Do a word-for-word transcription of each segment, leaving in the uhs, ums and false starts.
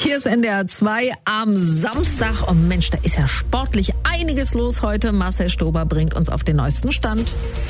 Hier ist N D R zwei am Samstag. Oh Mensch, da ist ja sportlich einiges los heute. Marcel Stober bringt uns auf den neuesten Stand.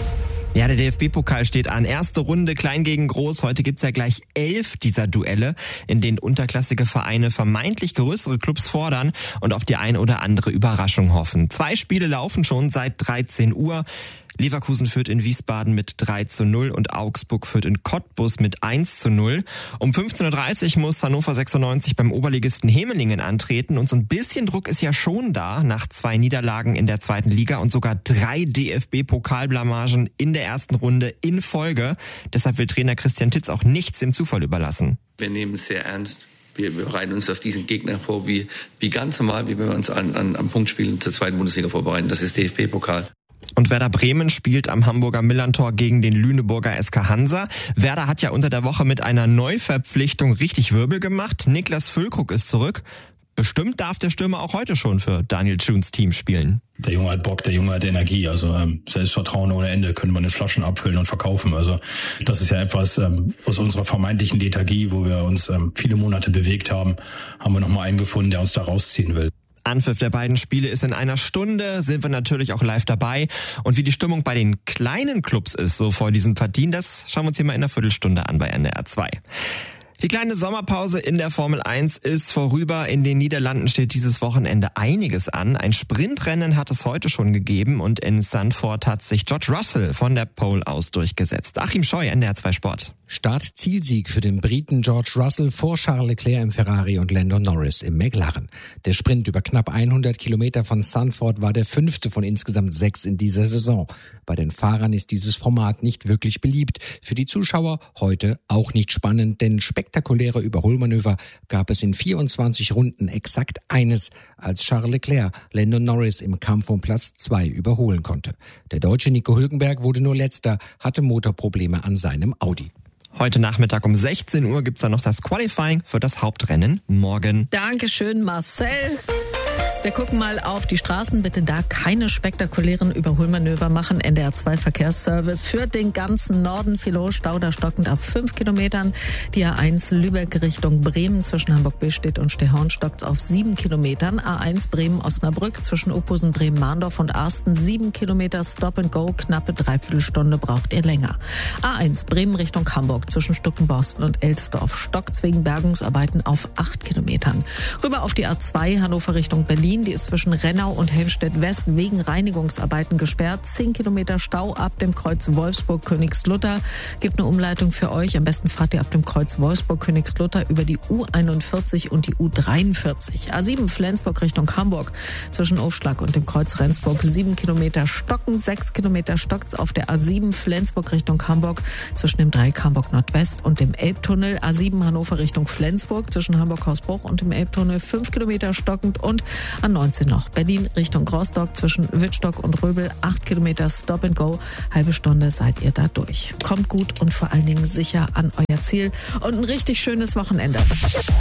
Ja, der D F B-Pokal steht an. Erste Runde, klein gegen groß. Heute gibt's ja gleich elf dieser Duelle, in denen unterklassige Vereine vermeintlich größere Clubs fordern und auf die ein oder andere Überraschung hoffen. Zwei Spiele laufen schon seit dreizehn Uhr. Leverkusen führt in Wiesbaden mit drei zu null und Augsburg führt in Cottbus mit eins zu null. Um fünfzehn Uhr dreißig muss Hannover sechsundneunzig beim Oberligisten Hemelingen antreten und so ein bisschen Druck ist ja schon da nach zwei Niederlagen in der zweiten Liga und sogar drei D F B-Pokalblamagen in der ersten Runde in Folge. Deshalb will Trainer Christian Titz auch nichts dem Zufall überlassen. Wir nehmen es sehr ernst. Wir bereiten uns auf diesen Gegner vor, wie, wie ganz normal, wie wir uns an, an, am Punktspielen zur zweiten Bundesliga vorbereiten. Das ist D F B-Pokal. Und Werder Bremen spielt am Hamburger Millantor gegen den Lüneburger S K Hansa. Werder hat ja unter der Woche mit einer Neuverpflichtung richtig Wirbel gemacht. Niklas Füllkrug ist zurück. Bestimmt darf der Stürmer auch heute schon für Daniel Thuns Team spielen. Der Junge hat Bock, der Junge hat Energie, also ähm, Selbstvertrauen ohne Ende, könnte man in Flaschen abfüllen und verkaufen. Also das ist ja etwas ähm, aus unserer vermeintlichen Lethargie, wo wir uns ähm, viele Monate bewegt haben, haben wir nochmal einen gefunden, der uns da rausziehen will. Anpfiff der beiden Spiele ist in einer Stunde, sind wir natürlich auch live dabei. Und wie die Stimmung bei den kleinen Clubs ist, so vor diesen Partien, das schauen wir uns hier mal in einer Viertelstunde an bei N D R zwei. Die kleine Sommerpause in der Formel eins ist vorüber. In den Niederlanden steht dieses Wochenende einiges an. Ein Sprintrennen hat es heute schon gegeben und in Zandvoort hat sich George Russell von der Pole aus durchgesetzt. Achim Scheu, N D R zwei Sport. Start-Zielsieg für den Briten George Russell vor Charles Leclerc im Ferrari und Lando Norris im McLaren. Der Sprint über knapp hundert Kilometer von Zandvoort war der fünfte von insgesamt sechs in dieser Saison. Bei den Fahrern ist dieses Format nicht wirklich beliebt. Für die Zuschauer heute auch nicht spannend, denn spektakuläre Überholmanöver gab es in vierundzwanzig Runden exakt eines, als Charles Leclerc Lando Norris im Kampf um Platz zwei überholen konnte. Der Deutsche Nico Hülkenberg wurde nur Letzter, hatte Motorprobleme an seinem Audi. Heute Nachmittag um sechzehn Uhr gibt's dann noch das Qualifying für das Hauptrennen morgen. Dankeschön, Marcel. Wir gucken mal auf die Straßen. Bitte da keine spektakulären Überholmanöver machen. N D R zwei Verkehrsservice führt den ganzen Norden. Villach, Stauder stockend ab fünf Kilometern. Die A eins Lübeck Richtung Bremen zwischen Hamburg-Bestedt und Stehorn stockt auf sieben Kilometern. A eins Bremen-Osnabrück zwischen Opposen, Bremen-Mahndorf und Arsten sieben Kilometer Stop and Go. Knappe Dreiviertelstunde braucht ihr länger. A eins Bremen Richtung Hamburg zwischen Stuckenborsten und Elsdorf stockt wegen Bergungsarbeiten auf acht Kilometern. Rüber auf die A zwei Hannover Richtung Berlin. Die ist zwischen Rennau und Helmstedt West wegen Reinigungsarbeiten gesperrt. zehn Kilometer Stau ab dem Kreuz Wolfsburg-Königslutter. Gibt eine Umleitung für euch. Am besten fahrt ihr ab dem Kreuz Wolfsburg-Königslutter über die U einundvierzig und die U dreiundvierzig. A sieben Flensburg Richtung Hamburg. Zwischen Aufschlag und dem Kreuz Rendsburg sieben Kilometer stocken. sechs Kilometer stockt's auf der A sieben Flensburg Richtung Hamburg. Zwischen dem Dreieck Hamburg Nordwest und dem Elbtunnel. A sieben Hannover Richtung Flensburg. Zwischen Hamburg-Hausbruch und dem Elbtunnel fünf Kilometer stockend. Und A neunzehn noch. Berlin Richtung Rostock zwischen Wittstock und Röbel. acht Kilometer Stop and Go. Halbe Stunde seid ihr da durch. Kommt gut und vor allen Dingen sicher an euer Ziel. Und ein richtig schönes Wochenende.